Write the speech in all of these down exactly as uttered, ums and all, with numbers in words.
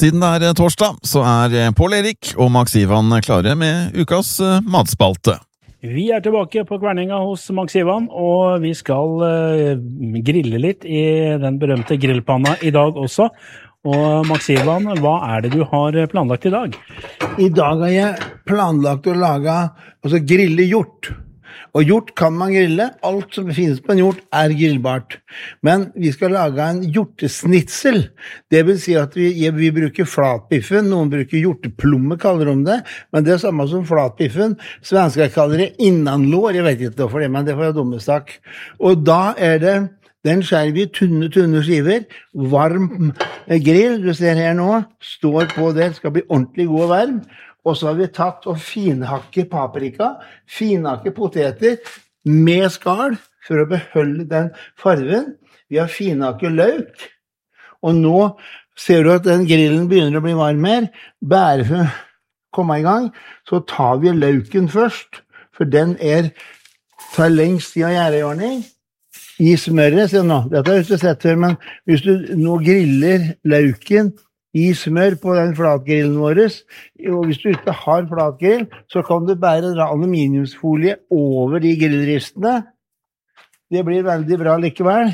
Siden det er torsdag, så er Pål Erik og Max Ivan klare med ukas matspalte. Vi er tilbake på Kverninga hos Max Ivan, og vi skal uh, grille litt i den berømte grillpanna i dag også. Og Max Ivan, hva er det du har planlagt i dag? I dag har jeg planlagt å lage, altså grille hjort. Og hjort kan man grille. Alt som finnes på en hjort er grillbart. Men vi skal lage en hjortesnitsel. Det vil si at vi, vi bruker flatbiffen. Noen bruker hjorteplomme, kaller de det. Men det er samme som flatbiffen. Svensker kaller det innanlår. Jeg vet ikke hvorfor det, men det får jeg dummestak. Og da er det, den skjærer vi tunne, tunne skiver. Varm grill, du ser her nå, står på det. Det skal bli ordentlig god og varm. Og så har vi tatt og finhakke paprika, finhakke poteter med skall for å beholde den farven. Vi har finhakke løk, og nå ser du at den grillen begynner å bli varm her. Bare for å komme i gang, så tar vi løken først, for den er, tar lengst i å gjøre i ordning. I smøret, se nå, dette har jeg ikke sett før, men hvis du nå griller løken i smør på den flatgrillen vår, og hvis du ikke har flatgrill, så kan du bare dra aluminiumsfolie over de grillristene. Det blir veldig bra likevel.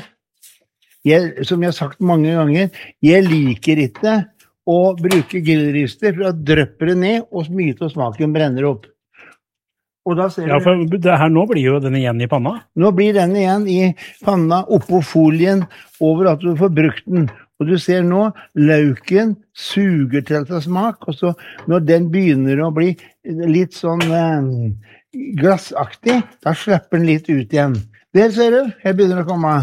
Jeg, som jeg har sagt mange ganger, jeg liker ikke å bruke grillrister, for da drøpper det ned, og mye av smaken brenner opp. Og da ser ja, for det her nå blir jo den igjen i panna. Nå blir den igjen i panna, oppå folien, over at du får brukt den. Og du ser nå, løken suger til til smak, og så når den begynner å bli litt sånn eh, glassaktig, da slipper den litt ut igjen. Der ser du, her begynner det å komme.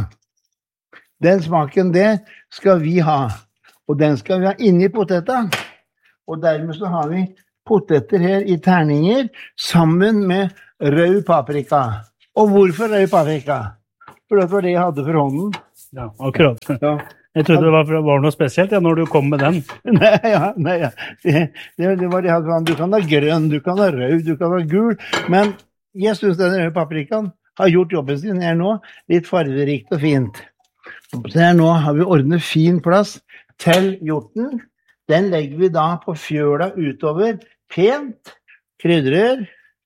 Den smaken der skal vi ha, og den skal vi ha inni poteta. Og dermed så har vi poteter her i terninger, sammen med rød paprika. Og hvorfor rød paprika? For det var det jeg hadde for hånden. Ja, akkurat. Ja. Jeg trodde det var, var noe spesielt ja, når du kom med den. Nei, ja, nei, ja. Det, det, det var det jeg hadde. Du kan ha grønn, du kan ha rød, du kan ha gul, men jeg synes denne røde paprikaen har gjort jobben sin her nå, litt farverikt og fint. Så her nå har vi ordnet fin plass til hjorten. Den legger vi da på fjøla utover, pent, krydrer,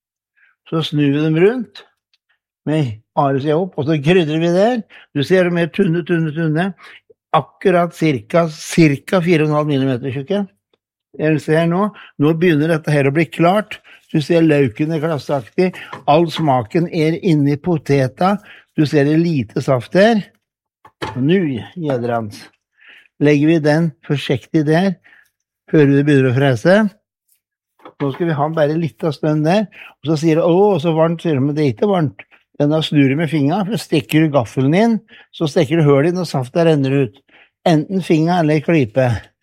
så snur vi dem rundt, med are seg opp, og så krydrer vi der. Du ser det mer tunne, tunne, tunne. Akkurat cirka, cirka fire komma fem millimeter tjukke. Jeg ser nå, nå begynner dette her å bli klart. Du ser løken er glassaktig. All smaken er inne i poteta. Du ser det lite saft her. Og nå, gjedrans, legger vi den forsiktig der. Hører du det begynner å frese? Nå skal vi ha bare litt av stønn der. Og så sier det, åh, så varmt, sier det, men det er ikke varmt. Den har snur med fingeren, for stikker du gaffelen inn, så stikker du høl inn, og saften renner ut. Enten finger eller klype.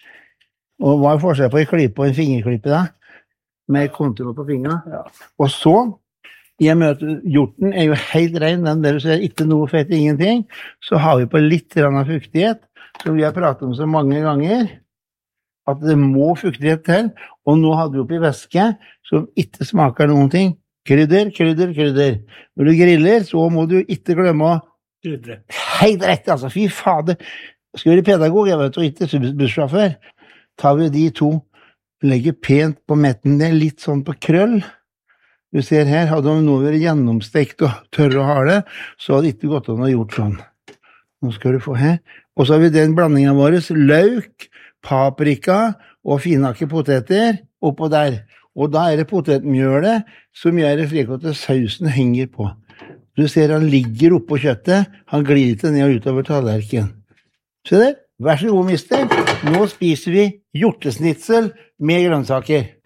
Og hva er forskjell på en klype og en fingerklype da? Med kontroll på fingeren. Ja. Og så, jeg møter, hjorten er jo helt ren, den der ser ikke noe fett, ingenting. Så har vi på litt grann av fuktighet, som vi har pratet om så mange ganger, at det må fuktighet til, og nå hadde vi oppi væske, som ikke smaker noen ting. Krydder, krydder, krydder. Når du griller, så må du ikke glemme å krydre. Helt rett, altså. Fy fader. Skal vi være pedagog, jeg vet, og ikke bussjåfør. Tar vi de to, legger pent på metten der, litt sånn på krøll. Du ser her, hadde de nå vært gjennomstekt og tørre å ha det, så hadde det ikke gått an å gjort sånn. Nå skal du få her. Og så har vi den blandingen vår, løk, paprika og finhakke poteter oppå der. Og da er det potetmjølet som gjør det slik at sausen henger på. Du ser han ligger oppå kjøttet, han glir ikke ned og utover tallerken. Se der, vær så god, mister. Nå spiser vi hjortesnitsel med grønnsaker.